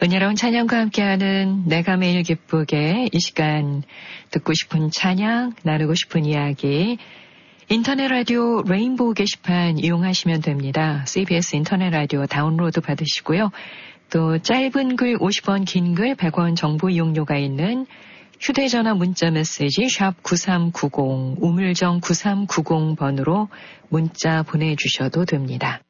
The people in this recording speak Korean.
은혜로운 찬양과 함께하는 내가 매일 기쁘게 이 시간 듣고 싶은 찬양, 나누고 싶은 이야기 인터넷 라디오 레인보우 게시판 이용하시면 됩니다. CBS 인터넷 라디오 다운로드 받으시고요. 또 짧은 글 50원, 긴 글 100원 정보 이용료가 있는 휴대전화 문자 메시지 샵 9390 우물정 9390번으로 문자 보내주셔도 됩니다.